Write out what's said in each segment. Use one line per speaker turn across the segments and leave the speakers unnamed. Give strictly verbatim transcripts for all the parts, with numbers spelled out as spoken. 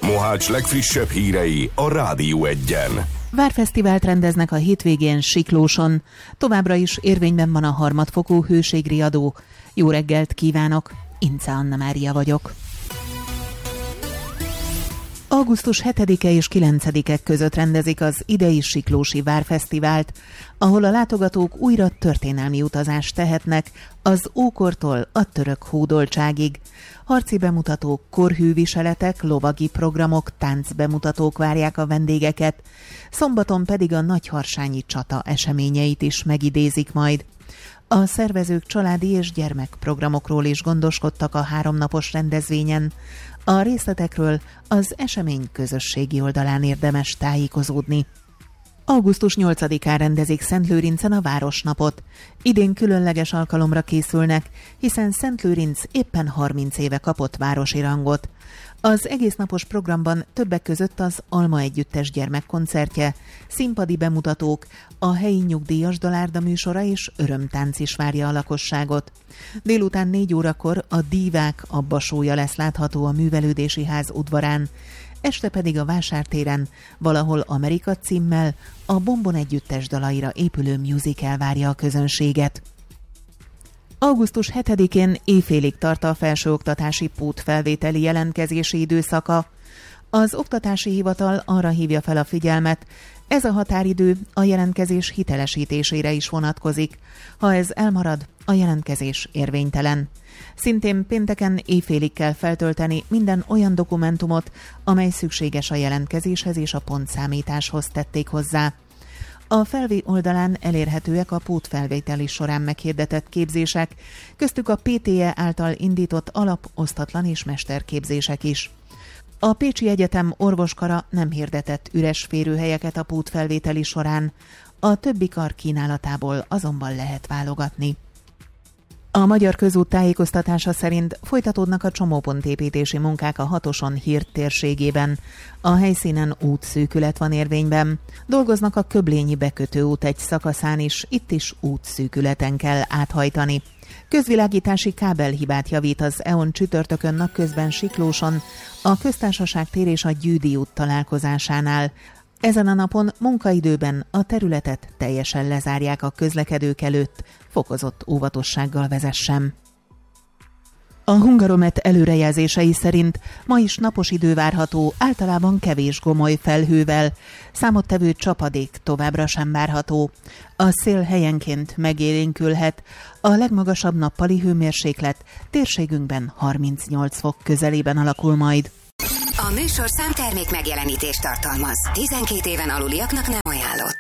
Mohács legfrissebb hírei a Rádió Egyen.
Várfesztivált rendeznek a hétvégén Siklóson. Továbbra is érvényben van a harmadfokú hőségriadó. Jó reggelt kívánok! Ince Anna Mária vagyok. augusztus hetedike és kilencedike között rendezik az idei Siklósi Várfesztivált, ahol a látogatók újra történelmi utazást tehetnek az ókortól a török hódoltságig. Harci bemutatók, korhűviseletek, lovagi programok, táncbemutatók várják a vendégeket, szombaton pedig a nagyharsányi csata eseményeit is megidézik majd. A szervezők családi és gyermekprogramokról is gondoskodtak a háromnapos rendezvényen. A részletekről az esemény közösségi oldalán érdemes tájékozódni. augusztus nyolcadikán rendezik Szentlőrincen a Városnapot. Idén különleges alkalomra készülnek, hiszen Szentlőrinc éppen harminc éve kapott városi rangot. Az egésznapos programban többek között az Alma Együttes gyermekkoncertje, színpadi bemutatók, a helyi nyugdíjas dalárda műsora és örömtánc is várja a lakosságot. Délután négy órakor a Dívák abbasója lesz látható a Művelődési Ház udvarán, este pedig a Vásártéren, valahol Amerika címmel a Bombon Együttes dalaira épülő musical várja a közönséget. augusztus hetedikén éjfélig tart a felsőoktatási pótfelvételi jelentkezési időszaka. Az Oktatási Hivatal arra hívja fel a figyelmet, ez a határidő a jelentkezés hitelesítésére is vonatkozik. Ha ez elmarad, a jelentkezés érvénytelen. Szintén pénteken éjfélig kell feltölteni minden olyan dokumentumot, amely szükséges a jelentkezéshez és a pontszámításhoz tették hozzá. A felvé oldalán elérhetőek a pótfelvételi során meghirdetett képzések, köztük a pé té e által indított alap, osztatlan és mesterképzések is. A Pécsi Egyetem orvoskara nem hirdetett üres férőhelyeket a pótfelvételi során, a többi kar kínálatából azonban lehet válogatni. A Magyar Közút tájékoztatása szerint folytatódnak a csomópontépítési munkák a Hatoson Hírt térségében. A helyszínen útszűkület van érvényben. Dolgoznak a Köblényi bekötőút egy szakaszán is, itt is útszűkületen kell áthajtani. Közvilágítási kábelhibát javít az é o en csütörtökön napközben Siklóson, a Köztársaság tér és a Gyűdi út találkozásánál. Ezen a napon munkaidőben a területet teljesen lezárják a közlekedők előtt, fokozott óvatossággal vezessen. A Hungaromet előrejelzései szerint ma is napos idő várható, általában kevés gomoly felhővel. Számottevő csapadék továbbra sem várható. A szél helyenként megélénkülhet, a legmagasabb nappali hőmérséklet térségünkben harmincnyolc fok közelében alakul majd.
A műsorszám termék megjelenítést tartalmaz. tizenkét éven aluliaknak nem ajánlott.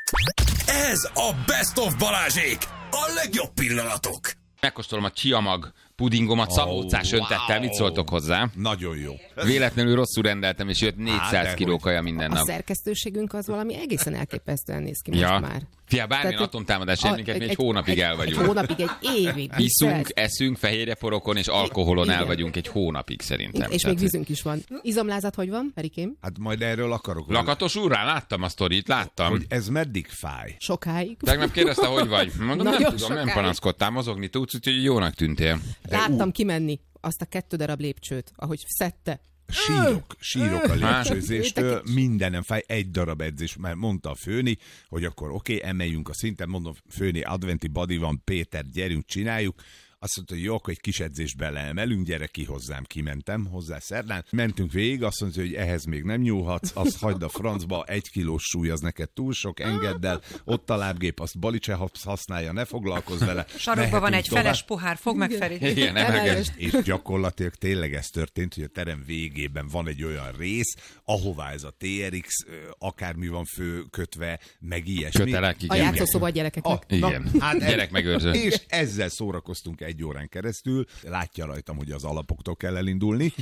Ez a Best of Balázsék! A legjobb pillanatok!
Megkóstolom a csiamag pudingomat oh, szabócás öntettel. Wow. Mit szóltok hozzá?
Nagyon jó.
Véletlenül rosszul rendeltem, és jött négyszáz Á, kiló kaja minden nap.
A szerkesztőségünk az valami egészen elképesztően néz ki most
ja.
már.
Fia, bármilyen atomtámadás érnéket, mi egy, egy hónapig el vagyunk.
Egy hónapig, egy évig.
Iszunk, eszünk, fehérjeporokon és alkoholon igen. el vagyunk egy hónapig szerintem.
És Tehát, még vízünk is van. Izomlázat hogy van, Erikém?
Hát majd erről akarok.
Lakatos úrrá, láttam a sztorit, láttam.
Hogy ez meddig fáj?
Sokáig.
Tegnap kérdezte, hogy vagy. Mondom, nem tudom,
sokáig.
nem panaszkodtál, mozogni tudsz, úgyhogy jónak tűntél.
De Láttam ú. kimenni azt a kettő darab lépcsőt, ahogy szedte.
Sírok, sírok a lépcsőzéstől, mindenem fáj, egy darab edzés, mert mondta a főni, hogy akkor oké, okay, emeljünk a szinten, mondom, főni, adventi body van, Péter, gyerünk, csináljuk. Azt mondta, hogy jó, akkor egy kis edzést beleemelünk, gyere ki hozzám, kimentem hozzá szerdán. Mentünk végig, azt mondta, hogy ehhez még nem nyúlhatsz, azt hagyd a francba, egy kilós súly, az neked túl sok, engedd el, ott a lábgép, azt Balice használja, ne foglalkozz vele.
Sarokban van egy tovább. Feles pohár, fog meg Feri.
Igen, emelges.
És gyakorlatilag tényleg ez történt, hogy a terem végében van egy olyan rész, ahová ez a té er iksz akármi van főkötve, meg ilyesmi.
Kötelek, igen.
A játszószoba a gyerekeknek.
Ah, igen, na, hát gyerekmegőrző.
És ezzel szórakoztunk egy órán keresztül, látja rajtam, hogy az alapoktól kell elindulni.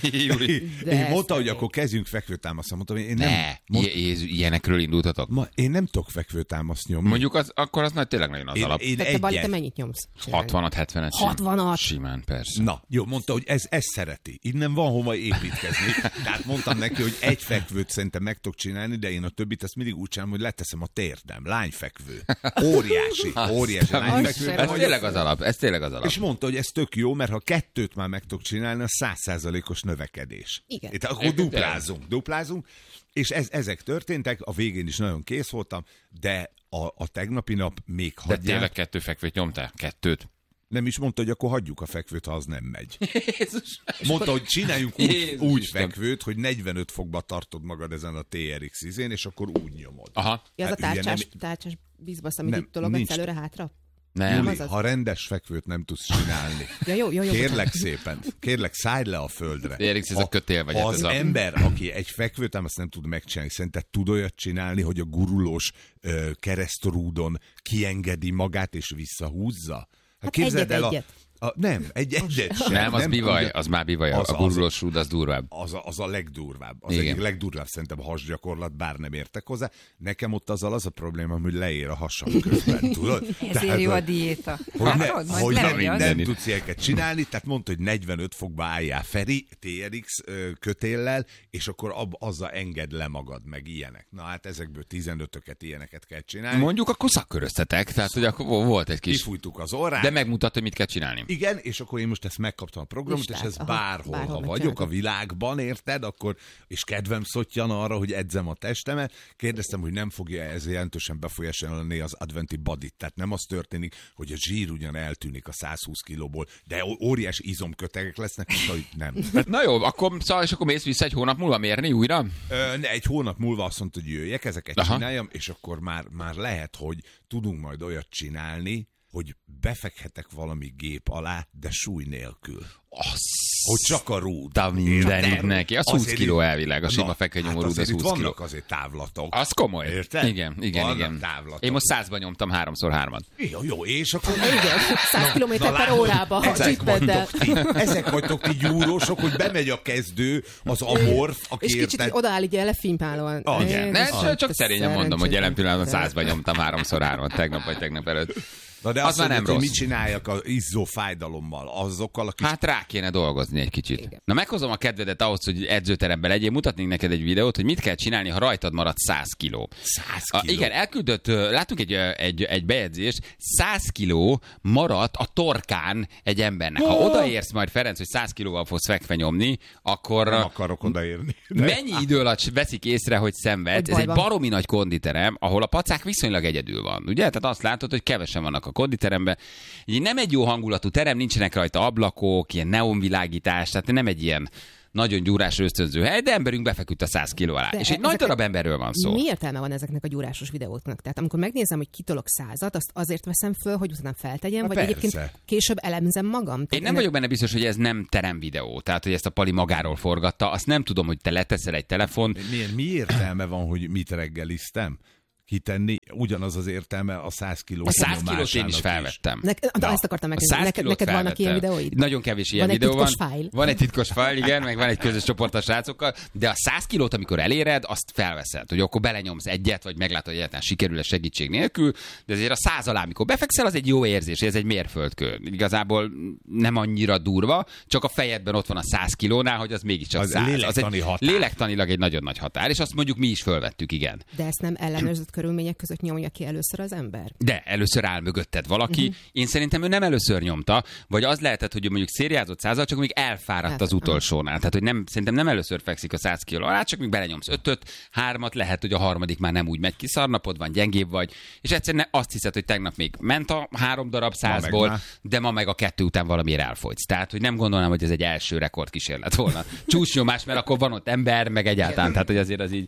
Én mondta, hogy akkor kezdjünk fekvőtámasztani. Mondtam, én nem...
Ne, mond... ilyenekről indultatok?
Ma, én nem tudok fekvőtámaszt nyomni.
Mondjuk az, akkor az nagy tényleg nagyon az
én,
alap.
Én
te, Bali, te mennyit nyomsz?
hatvanat, hetvenet.
hatvanat?
Simán, persze.
Na, jó, mondta, hogy ez, ez szereti. Innen van hova építkezni. Tehát mondtam neki, hogy egy fekvőt szerintem meg tudok csinálni, de én a többit azt mindig úgy csinálom, hogy leteszem a térdem. Lányfekvő. Óriási, óriási lányfekvő.
Ez tényleg az alap, ez tényleg az alap.
És mondta, mondta, hogy ez tök jó, mert ha kettőt már meg tudok csinálni, a száz százalékos növekedés.
Igen.
Itt akkor duplázunk, duplázunk, és ez, ezek történtek, a végén is nagyon kész voltam, de a, a tegnapi nap még
De
hagyják.
tényleg kettő fekvőt nyomtál? Kettőt?
Nem is mondta, hogy akkor hagyjuk a fekvőt, ha az nem megy.
Jézus.
Mondta, hogy csináljunk úgy,
Jézus
úgy
Isten.
fekvőt, hogy negyvenöt fokba tartod magad ezen a té er iksz izén, és akkor úgy nyomod.
Aha.
Ja, az
Hát
a
ugye
tárcsás,
nem-
tárcsás bizbasz, amit
Nem,
itt tologatsz
nincs.
előre-hátra?
Nem.
Júli,
az az.
ha rendes fekvőt nem tudsz csinálni,
Ja, jó, jó, jó.
kérlek
bocsánat.
szépen, kérlek, szállj le a földre.
té er iksz, ez a kötél, vagy
ha
hát
az
ez a-
ember, aki egy fekvőt ám azt nem tud megcsinálni, szerinted tud olyat csinálni, hogy a gurulós ö, keresztrúdon kiengedi magát és visszahúzza?
Hát egyet,
el a,
egyet.
a, nem, egy egyet sem.
Nem, az bivaj,
tudja-
az már bivaj.
Az-
A
az-
gurulós rúd, az durvább.
Az a, az a legdurvább. Az
Igen.
egyik legdurvább szerintem a hasgyakorlat, bár nem értek hozzá. Nekem ott azzal az a probléma, hogy leér a hasam közben, tudod?
Ezért jó a diéta.
Hogy, ne,
Látod? Majd
hogy nem,
lemegy az.
nem
mindenit.
tudsz ilyeneket csinálni, tehát mondta, hogy negyvenöt fokba álljál Feri, té er iksz ö, kötéllel, és akkor ab, azzal engedd le magad, meg ilyenek. Na hát ezekből tizenötöket ilyeneket kell csinálni.
Mondjuk akkor szakköröztetek, tehát hogy akkor volt egy kis...
Kifújtuk az orrát.
De megmutat, hogy mit kell csinálni.
Igen, és akkor én most ezt megkaptam a programot,
Listát,
és ez
aha,
bárhol,
bárhol
ha vagyok
megcsinálod.
a világban, érted, akkor, és kedvem szottyan arra, hogy edzem a testemet. Kérdeztem, hogy nem fogja ez jelentősen befolyásolni az adventi bodit. Tehát nem az történik, hogy a zsír ugyan eltűnik a száz húsz kilóból, de ó- óriási izomkötegek lesznek, mint hogy nem.
Na jó, akkor, szóval, és akkor mész vissza egy hónap múlva mérni újra?
Ö, ne, egy hónap múlva azt mondta, hogy jöjjek, ezeket
Aha.
csináljam, és akkor már, már lehet, hogy tudunk majd olyat csinálni, hogy befekhetek valami gép alá, de súly nélkül.
Az...
Hogy csak a rúd.
Ta mindenit
Érted?
neki. Az húsz
Azért
kiló
itt-
elvileg, a
Na,
sima fekvenyomó
hát
rúd,
azért
az
itt
húsz kiló.
vannak azért távlatok.
Az komoly.
Érted?
Igen, igen,
Vannak
igen.
távlatok.
Én most százban nyomtam háromszor hármat.
Jó, jó, és akkor...
Igen, száz kilométer per
látod,
órába, ha
ezek
csippeddel.
vagytok ti, ezek vagytok ti gyúrósok, hogy bemegy a kezdő, az amorf, aki
És kicsit
érted...
odaáll így elefimpálóan.
Ah, igen.
Jézus,
Ne,
te
csak, csak szerényen mondom, hogy jelen pillanatban
szerencsétlen.
százban nyomtam háromszor hármat, tegnap vagy tegnap előtt.
Na de
Az
azt
már nem
mondod, hogy
rossz.
mit csináljak az izzó fájdalommal, azokkal a kis...
Hát rá kéne dolgozni egy kicsit.
Igen.
Na meghozom a kedvedet ahhoz, hogy edzőteremben legyél, mutatnék neked egy videót, hogy mit kell csinálni, ha rajtad marad száz kiló.
száz
A,
kiló.
igen, elküldött, ö, láttunk egy, ö, egy, egy bejegyzést, száz kiló maradt a torkán egy embernek. Ha odaérsz majd, Ferenc, hogy száz kilóval fogsz fekve nyomni, akkor
Nem
ö,
akarok odaérni. De...
mennyi idő alatt veszik észre, hogy szenved?
Hogy
Ez
baj
egy
van.
baromi nagy konditerem, ahol a pacák viszonylag egyedül van. Ugye? Tehát azt látod, hogy kevesen vannak a konditeremben. Így nem egy jó hangulatú terem, nincsenek rajta ablakok, ilyen neonvilágítás, tehát nem egy ilyen nagyon gyúrás ösztönző hely, de emberünk befeküdt a száz kiló alá.
De
És egy
ezek-
nagy darab emberről van szó.
Mi értelme van ezeknek a gyúrásos videóknak? Tehát amikor megnézem, hogy kitolok százat, azt azért veszem föl, hogy utána feltegyem,
Hát
vagy
persze.
egyébként később elemzem magam? Tehát
Én nem vagyok benne biztos, hogy ez nem teremvideó, tehát hogy ezt a Pali magáról forgatta. Azt nem tudom, hogy te leteszel egy telefon.
Milyen, mi értelme van, hogy mit reggeliztem? Kitenni, ugyanaz az értelme a száz kiló
A száz kilót én is felvettem.
Ne, de
Na,
ezt akartam
a
megnézni.
száz
Neked,
kilót
neked vannak ilyen
felvettem.
videóid?
Nagyon kevés ilyen
Van egy
videó van.
titkos fájl?
Van egy titkos fájl, igen, meg van egy közös csoport a srácokkal, de a száz kilót, amikor eléred, azt felveszed, hogy akkor belenyomsz egyet, vagy meglátod, hogy egyáltalán sikerül-e segítség nélkül, de azért a száz alá, amikor befekszel, az egy jó érzés, ez egy mérföldkő. Igazából nem annyira durva, csak a fejedben ott van a száz kilónál, hogy az mégiscsak
Az
száz.
lélektani
egy
határ.
lélektanilag egy nagyon nagy határ, és azt mondjuk mi is fölvettük, igen.
De ezt nem ellenőrzött körülmények között nyomja ki először az ember?
De először áll mögötted valaki.
Mhm.
Uh-huh. Én szerintem ő nem először nyomta, vagy az lehetett, hogy ő mondjuk szériázott százal, csak még elfáradt
Hát,
az utolsónál. Tehát, hogy nem, szerintem nem először fekszik a száz kiló alá, csak még belenyomsz ötöt, hármat, lehet, hogy a harmadik már nem úgy megy ki, szarnapod van, gyengébb vagy, és egyszerűen azt hiszed, hogy tegnap még ment a három darab százból,
már.
de ma meg a kettő után valamiért elfogysz. Tehát, hogy nem gondolnám, hogy ez egy első rekordkísérlet volna. Csúcsnyomás, mert akkor van ott ember, meg egyáltalán, tehát, hogy azért az így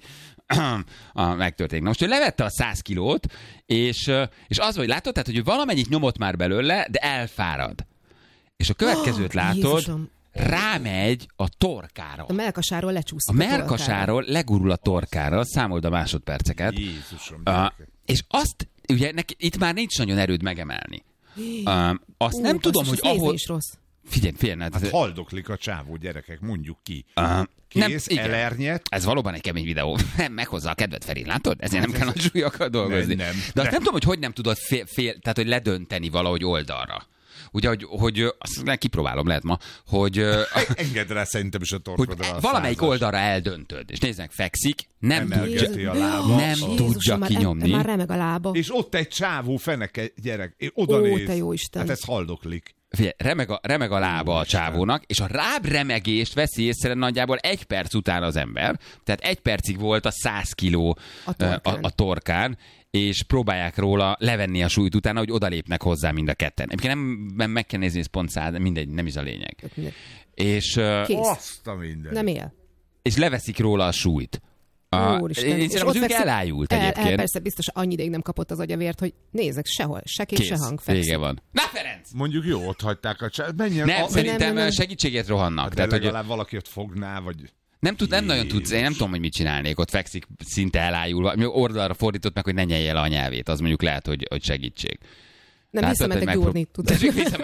a, megtörténik. Na most ő levette a száz kilót, és, és az, hogy látod, tehát, hogy valamennyit nyomott már belőle, de elfárad. És a következőt látod,
Jézusom.
rámegy a torkára.
A melkasáról
A
lecsúszik.
melkasáról legurul a torkára, számold a másodperceket.
Jézusom.
Uh, és azt, ugye, neki, itt már nincs nagyon erőd megemelni. Uh, azt nem tudom, hogy ahol...
is rossz.
Figyelj, figyelj, hát,
Hát haldoklik a csávó, gyerekek, mondjuk ki.
uh,
Kész, elernyet.
Ez valóban egy kemény videó. Nem, meghozza a kedvet, Feri, látod? Ezért nem kell nagy súlyokkal dolgozni.
Nem, nem.
De azt nem tudom, hogy hogy nem tudod fél, fél, tehát, hogy ledönteni valahogy oldalra. Ugye, hogy, hogy azt nem kipróbálom, lehet ma, hogy,
Engedd rá szerintem is a
hogy
torkodra a
valamelyik
százas.
oldalra eldöntöd, és nézd meg, fekszik, nem
Emelgeti
tudja,
a lába.
nem
Jézusom,
tudja
már,
kinyomni.
Már remeg a lába.
És ott egy csávó feneke gyerek. Oda
Ó,
néz.
te jó Isten.
Hát ez haldoklik.
Figyelj, remeg a, remeg a lába a csávónak, és a ráb remegést veszi észre nagyjából egy perc után az ember. Tehát egy percig volt a száz kiló
a torkán.
A, a torkán, és próbálják róla levenni a súlyt utána, hogy odalépnek hozzá mind a ketten. Egyébként nem, nem meg kell nézni, ez pont száz, mindegy, nem is a lényeg. És,
Kész. Nem él.
És leveszik róla a súlyt. A,
Úristen.
én szerintem az ők elájult
el,
egyébként.
El, persze, biztos annyi ideig nem kapott az agyavért, hogy nézzek, sehol, se kép, se hang. Fekszik.
Vége van. Na Ferenc!
Mondjuk jó, ott hagyták a csát. Menjen.
Nem,
a...
szerintem
nem, nem, nem.
segítségért rohannak.
Hát
tehát,
legalább
hogy
valaki ott fogná, vagy...
Nem, tud, nem nagyon tudsz, én nem tudom, hogy mit csinálnék. Ott fekszik szinte elájulva. Oldalra fordított meg, hogy ne nyelje le a nyelvét. Az mondjuk lehet, hogy, hogy segítség.
Nem, visszamentek gyúrni, tudod.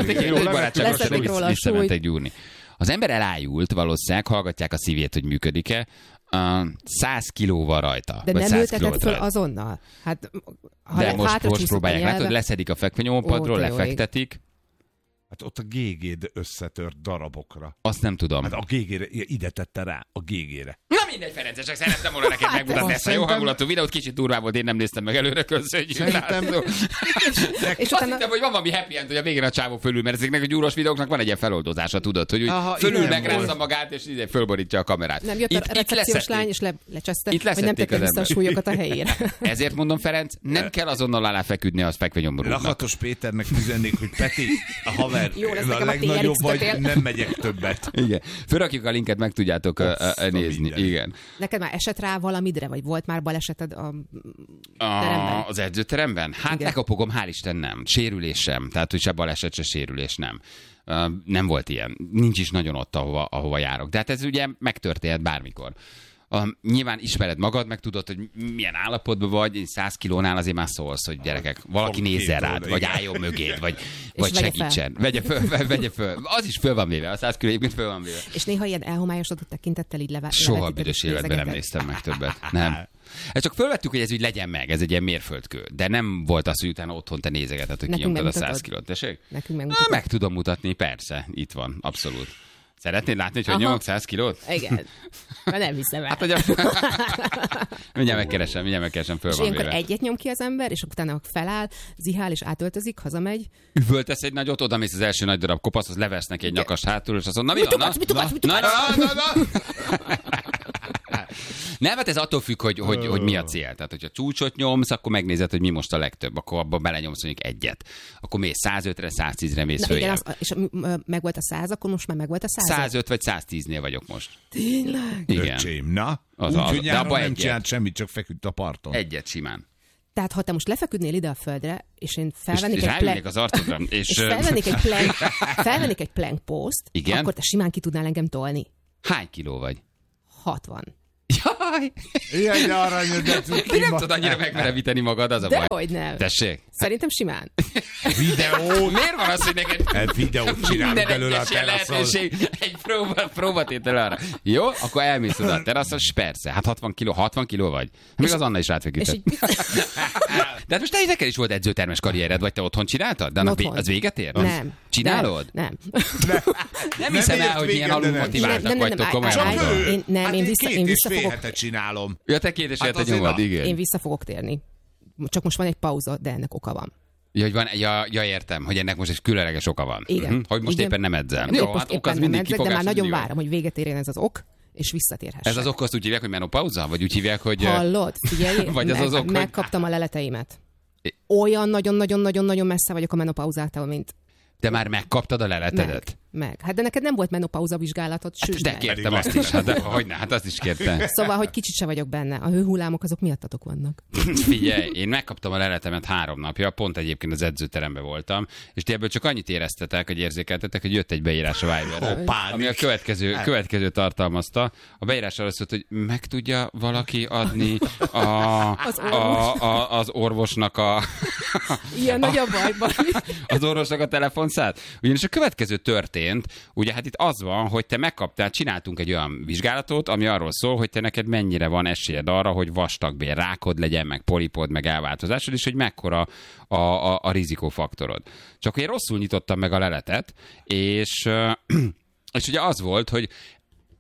Visszamentek gyúrni. Az ember elájult valószínűleg, hallgatják a szívét, hogy működik-e. száz kilóval rajta.
De nem ültetek föl azonnal? Hát, ha
de most, most próbálják.
Látod,
hogy leszedik a fekvenyompadról, lefektetik.
Hát ott a gé géd összetört darabokra.
Azt nem tudom.
Hát a gé gére, ide tette rá, a gé gére.
Na mindegy, Ferenc, csak szerettem volna neked megmutatni ezt a jó hangulatú videót. Kicsit durvá volt, én nem néztem meg előre, köszönjük. És azt hittem, hogy van valami happy end, hogy a végén a csávó fölül, mert ezeknek a gyúros videóknak van egy ilyen feloldozása, tudod, hogy Aha, fölül megrázza magát, és ide fölborítja a kamerát.
Nem jött itt, a recepciós lány, és le, lecseszte, hogy nem tette vissza a súlyokat a helyére.
Ezért mondom, Ferenc, nem kell azonnal aláfeküdni az fekvenyomborúnak.
Lakatos Péternek üzennék, hogy Peti, a haver, a legnagyobb vagy, nem megyek többet.
Igen. Fölrakjuk a linket, meg tudjátok uh, nézni. Igen.
Neked már esett rá valamidre, vagy volt már baleseted a teremben?
Az edzőteremben? Hát lekapogom, hál' Isten nem. Sérülés sem. Tehát, hogy se baleset, se sérülés nem. Uh, nem volt ilyen. Nincs is nagyon ott, ahova, ahova járok. De hát ez ugye megtörténhet bármikor. Uh, nyilván ismered magad, meg tudod, hogy milyen állapotban vagy, száz kilónál azért már szólsz, hogy gyerekek, valaki nézzen rád, vagy álljon mögéd, vagy, vagy segítsen. Vegye föl, vegye föl. Az is föl van véve, a száz kiló egyébként föl van véve.
És néha ilyen elhomályosodott tekintettel így leve-
Soha büdös életben nem néztem meg többet. Nem. Ez csak fölvettük, hogy ez úgy legyen meg, ez egy ilyen mérföldkő. De nem volt az, hogy utána otthon te nézegeted, hogy kinyomtad a száz kilót. Tessék?
Nekünk
Na, meg tudom mutatni, persze, itt van, abszolút. Szeretnéd látni, hogy hogy nyomok száz kilót?
Igen. Mert nem hiszem el.
Hát, hogy a... mindjárt megkeresem, mindjárt megkeresem, föl
és
van
ilyenkor
véve.
egyet nyom ki az ember, és utána feláll, zihál, és átöltözik, hazamegy.
Üvöltesz egy nagyot, oda mész az első nagy darab kopaszhoz, levesz neki egy nyakast hátul, és azt mondja, na mi van?
Mit ugatsz, mit
Na, na, na, na, Nem, hát ez attól függ, hogy, hogy, hogy mi a cél. Tehát, hogyha csúcsot nyomsz, akkor megnézed, hogy mi most a legtöbb. Akkor abban belenyomsz mondjuk egyet. Akkor mész százötre, száztízre mész följebb.
És meg volt a száz, akkor most már meg volt a száz.
százöt vagy száztíznél vagyok most.
Tényleg?
Igen.
Öcsém, na?
Az
úgy,
az,
hogy nyáron nem
egyet.
csinált semmit, csak feküdt a parton.
Egyet simán.
Tehát ha te most lefeküdnél ide a földre, és én felvennék
és,
egy
és
plank...
az arcodra, és,
és felvennék egy plank, felvennék egy plank post,
igen?
Akkor te simán ki tudnál engem tolni.
Hány kiló vagy?
hatvan.
Jaj!
Ilyen aranyod, de
Ti nem tudod annyira megmerevíteni magad, az a baj.
Dehogy nem.
Tessék?
Szerintem simán.
Videó.
Miért van az, hogy neked
egy videót csinálunk belőle a teraszon?
Egy próba, próbatétel arra. Jó? Akkor elmész oda a teraszon, és persze. Hát hatvan kiló, hatvan kiló vagy. Még az Anna is rátfeküdtet.
Így...
De hát most te neked is volt edzőtermes karriered, vagy te otthon csináltad? De annak az véget ér?
Nem.
Csinálod?
Nem.
Nem, nem hiszem el, hogy milyen alulmotiváltak vagytok, komolyan.
Nem, én vissza, én vissza fogok...
hetet csinálom.
Ja, te két és fél hetet nyomod, igen.
Én vissza fogok térni. Csak most van egy pauza, de ennek oka van.
Ja, hogy van, ja, ja, értem, hogy ennek most egy különleges oka van.
Igen.
Uh-huh. Hogy most
igen.
éppen nem edzel.
Nem,
jó,
most
hát ok az mindig
edzek, de már nagyon várom,
van.
hogy véget érjen ez az ok, és visszatérhessek.
Ez az ok azt úgy hívják, hogy menopauza? Vagy úgy hívják, hogy...
Hallod? Figyelj,
vagy az az ok,
megkaptam hogy... a leleteimet. Olyan nagyon-nagyon-nagyon-nagyon messze vagyok a menopauzától, mint...
De már megkaptad a leletedet?
Meg. Meg. Hát de neked nem volt menopauza vizsgálatot,
hát de kértem azt is, hát de, hogyne, hát azt is kértem.
Szóval, hogy kicsit se vagyok benne. A hőhullámok azok miattatok vannak.
Figyelj, én megkaptam a leletemet három napja, pont egyébként az edzőteremben voltam, és ti ebből csak annyit éreztetek, hogy érzékeltetek, hogy jött egy beírás a Viberre, ami a következő, következő tartalmazta. A beírás arra szólt, hogy meg tudja valaki adni a,
az,
a, a, az orvosnak a...
Ilyen nagy a bajban.
Az orvosnak a telefonszát. Ugyanis a következő történt, ugye hát itt az van, hogy te megkaptál, csináltunk egy olyan vizsgálatot, ami arról szól, hogy te neked mennyire van esélyed arra, hogy vastagbél rákod legyen, meg polipod, meg elváltozásod, és hogy mekkora a, a, a rizikófaktorod. Csak én rosszul nyitottam meg a leletet, és, és ugye az volt, hogy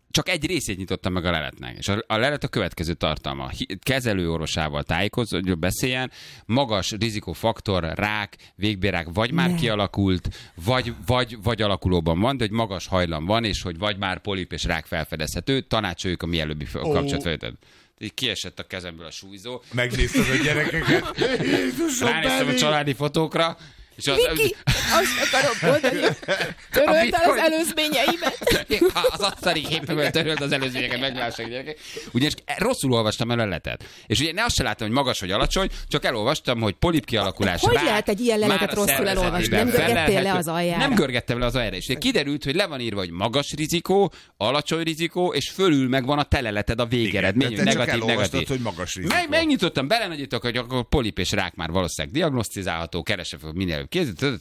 csak egy részét nyitottam meg a leletnek. És a, a lelet a következő tartalma. Kezelőorvosával tájékozó, hogy beszéljen, magas rizikófaktor, rák, végbélrák vagy már ne. kialakult, vagy, vagy, vagy alakulóban van, de hogy magas hajlam van, és hogy vagy már polip és rák felfedezhető. Tanácsoljuk a mielőbbi oh. kapcsolatfelvételt. Így kiesett a kezemből a súlyzó.
Megnézted a gyerekeket?
Ránéztem a családi fotókra. És az,
Viki, azt akarom mondani, töröld el az előzményeimet.
Az asztali képemből töröld az előzményeket, meglássák gyerekek. Ugyanis rosszul olvastam el a leletet. És ugye ne azt se láttam, hogy magas vagy alacsony, csak elolvastam, hogy polip kialakulás.
Hogy
rák,
lehet egy ilyen leletet rosszul elolvasni? Nem görgettél le az aljára?
Nem görgettem le az aljára. És kiderült, hogy le van írva, hogy magas rizikó, alacsony rizikó, és fölül meg van a teleleted a végeredmény, hogy negatív, negatív.
Hogy magas rizikó.
Meg, megnyitottam, belenagítok, hogy akkor polip és rák már valószínűleg diagnosztizálható, keresem fel minél kézzel,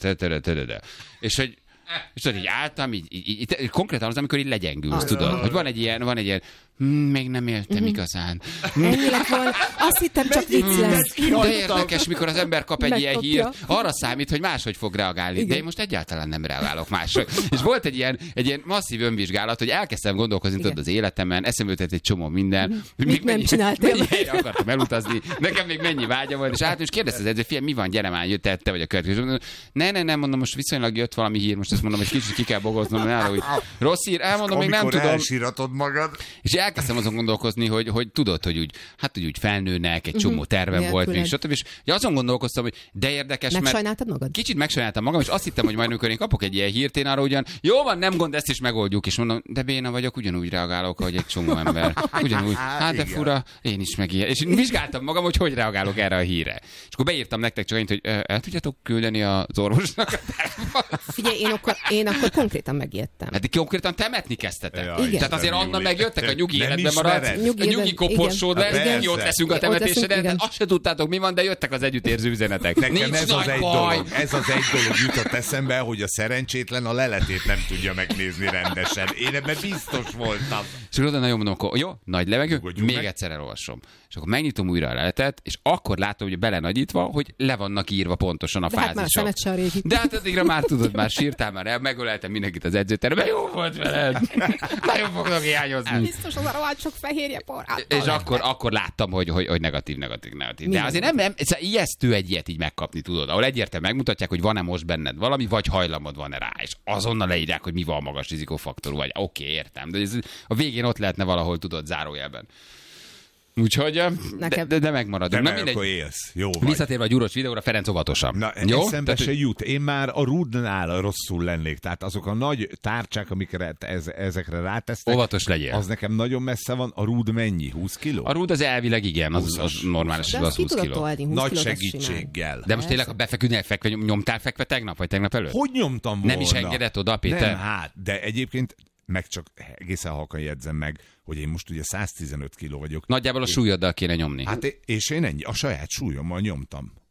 és hogy és tudod, így álltam, így, így, így, így konkrétan az, amikor így legyengülsz, tudod, hogy van egy ilyen, van egy ilyen, hm, még nem éltem uh-huh. igazán.
Ennyi lett volna, azt hittem csak vicc lesz.
De érdekes, mikor az ember kap egy ilyen hírt, arra számít, hogy máshogy fog reagálni, igen. De én most egyáltalán nem reagálok máshogy. És volt egy ilyen, egy ilyen masszív önvizsgálat, hogy elkezdtem gondolkozni tudod, az életemen, eszembe jutott egy csomó minden.
Uh-huh. Mit nem csináltál?
Mennyire akartam elutazni, nekem még mennyi vágya volt, és át, és kérdezte az edző, fiam, mi van, gyere már, te, te vagy a következő. Ne, ne, nem, mondom, most viszonylag jött valami hír, most ezt mondom, hogy kicsit ki kell bogoznom, nála, hogy rossz hír, elmondom, még nem tudom.
Elsíratod magad.
És elkezdtem azon gondolkozni, hogy, hogy tudod, hogy úgy, hát hogy úgy felnőnek, egy csomó tervem uh-huh. volt, még stb. És azon gondolkoztam, hogy de érdekes, mert
megsajnáltad magad?
Kicsit megsajnáltam magam, és azt hittem, hogy majd amikor én kapok egy ilyen hírt, én arra ugyan, jó van, nem gond, ezt is megoldjuk, és mondom, de béna vagyok, ugyanúgy reagálok, hogy egy csomó ember. Ugyanúgy, hát de fura, én is meg ilyen. És vizsgáltam magam, hogy hogy reagálok erre a hírre. És akkor beírtam nektek csak annyit, hogy el tudjátok küldeni az orvosnak.
Figyelj, én akkor, én akkor konkrétan megijedtem.
Hát konkrétan temetni kezdtetek.
Ja, igen.
Tehát azért onnan megjöttek, a nyugi életben maradsz, a nyugi koporsód lesz, nyugi ott leszünk a temetéseden, de azt se tudtátok, mi van, de jöttek az együttérző üzenetek.
Nekem ez az, egy dolog, ez az egy dolog jutott eszembe, hogy a szerencsétlen a leletét nem tudja megnézni rendesen. Én ebben biztos voltam.
És oda nagyon mondom, akkor jó, nagy levegő, még
meg.
egyszer elolvasom. És akkor megnyitom újra a leletet, és akkor látom, hogy belenagyítva, hogy le vannak írva pontosan a
de
fázisok.
Hát már régi.
De hát addigra már tudod, már sírtál már el, megöleltem mindenkit az edzőteremben, jó volt veled. Nagyon fognak hiányozni.
Biztos az a rohadt sok fehérje por.
És akkor, akkor láttam, hogy, hogy, hogy negatív, negatív, negatív. De azért nem, nem ez ijesztő egy ilyet így megkapni, tudod. Ahol egyértelműen megmutatják, hogy van-e most benned valami, vagy hajlamod van-e rá. És azonnal leírják, hogy mi van magas rizikófaktorú, vagy oké, okay, értem. De ez a végén ott lehetne valahol, tudod, zárójelben. Úgyhogy, de, de, de megmaradunk.
De mert akkor élsz. Jó vagy.
Visszatérve a gyúros videóra, Ferenc óvatosan.
Na,
jó?
eszembe
Tehát,
se jut. Én már a rúdnál rosszul lennék. Tehát azok a nagy tárcsák, amikre ez, ezekre rátesznek.
Óvatos legyél.
Az nekem nagyon messze van. A rúd mennyi? húsz kiló?
A rúd az elvileg igen, az, az normális, az húsz kiló.
Nagy segítséggel.
De most tényleg a befeküdnél fekve, nyomtál fekve tegnap, vagy tegnap előtt?
Hogy nyomtam volna?
Nem is engedett oda, Péter?
Nem, hát, de egyébként meg csak egészen halkan jegyzem meg, hogy én most ugye száztizenöt kiló vagyok.
Nagyjából a súlyoddal kéne nyomni.
Hát és én ennyi, a saját súlyommal nyomtam.